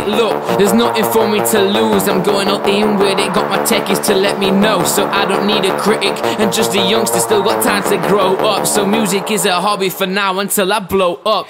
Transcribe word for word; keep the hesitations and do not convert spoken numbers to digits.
Look, there's nothing for me to lose. I'm going all in with it. Got my techies to let me know, so I don't need a critic. And just a youngster, still got time to grow up. So music is a hobby for now until I blow up.